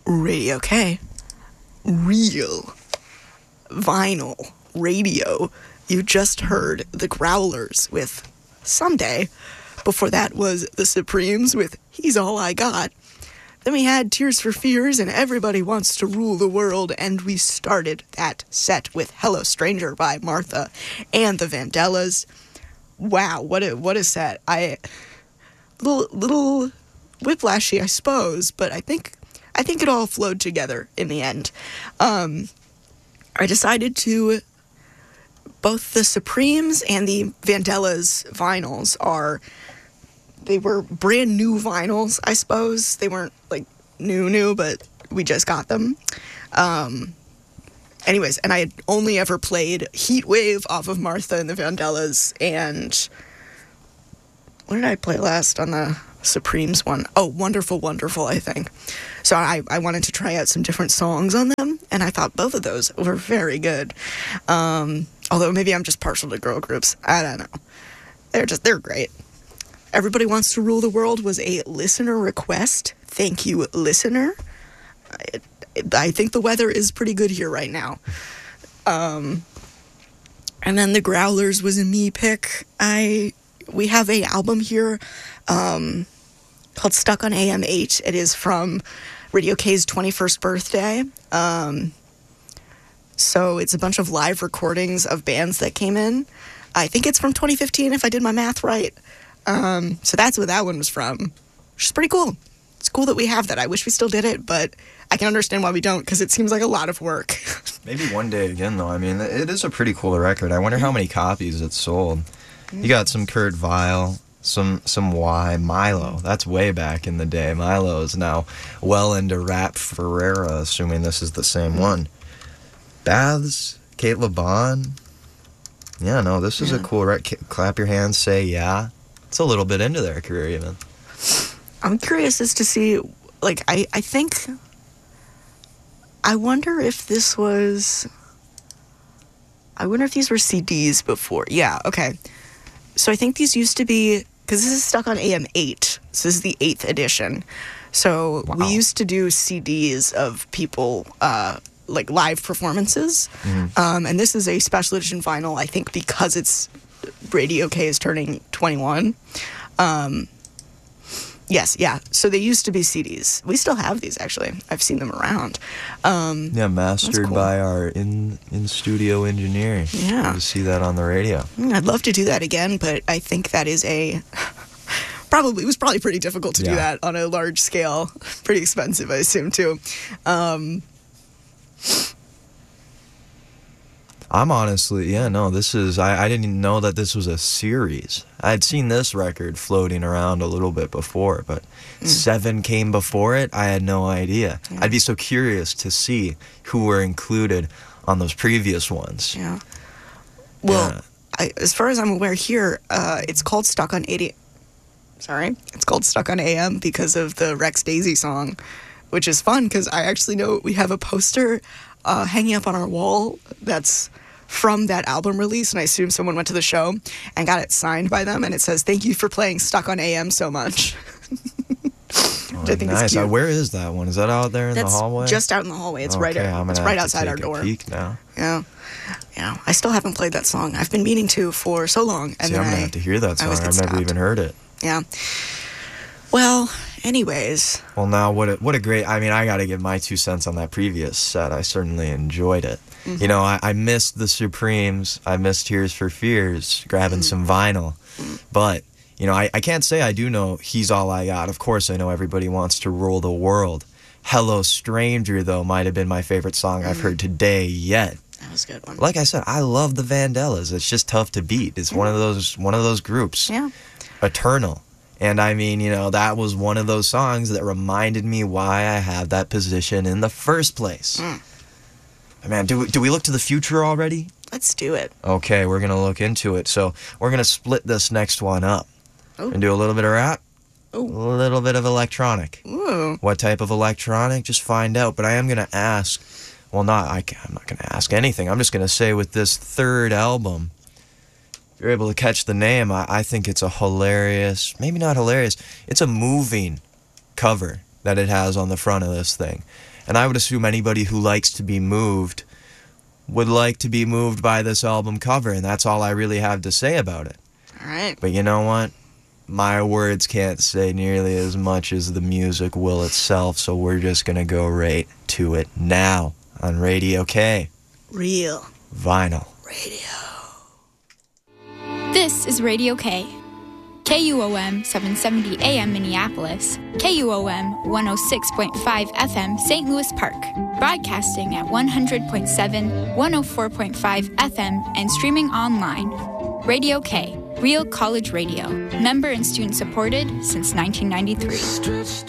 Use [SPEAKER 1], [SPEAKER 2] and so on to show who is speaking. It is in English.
[SPEAKER 1] Radio K. Real vinyl radio. You just heard the Growlers with Someday. Before that was the Supremes with He's All I Got. Then we had Tears for Fears and Everybody Wants to Rule the World, and we started that set with Hello Stranger by Martha and the Vandellas. Wow, what a set. Little whiplashy, I suppose, but I think it all flowed together in the end. I decided to... Both the Supremes and the Vandellas vinyls they were brand new vinyls, I suppose. They weren't, like, new, but we just got them. Anyways, and I had only ever played Heat Wave off of Martha and the Vandellas, and what did I play last on the Supremes one? Oh, Wonderful, Wonderful, I think. So I wanted to try out some different songs on them, and I thought both of those were very good. Although maybe I'm just partial to girl groups. I don't know. They're great. Everybody Wants to Rule the World was a listener request. Thank you, listener. I think the weather is pretty good here right now. And then the Growlers was a me pick. We have a album here called Stuck on AM8. It is from Radio K's 21st birthday. So it's a bunch of live recordings of bands that came in. I think it's from 2015, if I did my math right. So that's what that one was from, which is pretty cool. It's cool that we have that. I wish we still did it, but I can understand why we don't, because it seems like a lot of work.
[SPEAKER 2] Maybe one day again, though. I mean, it is a pretty cool record. I wonder how many copies it sold. You got some Kurt Vile, some Y, Milo. That's way back in the day. Milo is now well into Rap Ferreira, assuming this is the same one. Baths, Kate LeBon. Yeah, no, this is a cool record. Clap Your Hands, Say Yeah. It's a little bit into their career, even.
[SPEAKER 1] I'm curious as to see, like, I think... I wonder if this was... I wonder if these were CDs before. Yeah, okay. So I think these used to be... Because this is Stuck on AM8. So this is the 8th edition. So we used to do CDs of people... like live performances. And this is a special edition vinyl, I think, because it's Radio K is turning 21. Yes, yeah. So they used to be CDs. We still have these, actually. I've seen them around.
[SPEAKER 2] Mastered cool. By our in-studio engineer.
[SPEAKER 1] Yeah.
[SPEAKER 2] You see that on the radio.
[SPEAKER 1] I'd love to do that again, but I think that is it was probably pretty difficult to do that on a large scale. Pretty expensive, I assume, too.
[SPEAKER 2] I'm honestly, this is, I didn't even know that this was a series. I'd seen this record floating around a little bit before, but 7 came before it. I had no idea. Yeah. I'd be so curious to see who were included on those previous ones.
[SPEAKER 1] Yeah. Well, as far as I'm aware here, it's called Stuck on 80. Sorry. It's called Stuck on AM because of the Rex Daisy song, which is fun because I actually know we have a poster hanging up on our wall that's from that album release, and I assume someone went to the show and got it signed by them, and it says, "Thank you for playing Stuck on AM so much." Which I think
[SPEAKER 2] nice.
[SPEAKER 1] is cute.
[SPEAKER 2] Where is that one? Is that out there in the hallway?
[SPEAKER 1] That's just out in the hallway. It's right outside our door.
[SPEAKER 2] Peek now.
[SPEAKER 1] Yeah. I still haven't played that song. I've been meaning to for so long. And
[SPEAKER 2] I'm gonna have to hear that song. I've never even heard it.
[SPEAKER 1] Yeah. Well, anyways.
[SPEAKER 2] Well, now what a great. I mean, I got to give my 2 cents on that previous set. I certainly enjoyed it. Mm-hmm. You know, I missed the Supremes. I missed Tears for Fears, grabbing some vinyl. But, you know, I can't say I do know He's All I Got. Of course, I know Everybody Wants to Rule the World. Hello Stranger, though, might have been my favorite song I've heard today yet.
[SPEAKER 1] That was a good one.
[SPEAKER 2] Like I said, I love the Vandellas. It's just tough to beat. It's one of those groups.
[SPEAKER 1] Yeah.
[SPEAKER 2] Eternal. And I mean, you know, that was one of those songs that reminded me why I have that position in the first place. Man, do we look to the future already?
[SPEAKER 1] Let's do it.
[SPEAKER 2] Okay, we're going to look into it. So we're going to split this next one up and do a little bit of rap, a little bit of electronic.
[SPEAKER 1] Ooh.
[SPEAKER 2] What type of electronic? Just find out. But I am going to ask, I'm not going to ask anything. I'm just going to say with this third album, if you're able to catch the name, I think it's a hilarious, maybe not hilarious, it's a moving cover that it has on the front of this thing. And I would assume anybody who likes to be moved would like to be moved by this album cover, and that's all I really have to say about it.
[SPEAKER 1] All right.
[SPEAKER 2] But you know what? My words can't say nearly as much as the music will itself, so we're just going to go right to it now on Radio K.
[SPEAKER 1] Real
[SPEAKER 2] Vinyl
[SPEAKER 1] radio.
[SPEAKER 3] This is Radio K. KUOM 770 AM Minneapolis, KUOM 106.5 FM St. Louis Park, broadcasting at 100.7, 104.5 FM, and streaming online. Radio K, real college radio, member and student supported since 1993.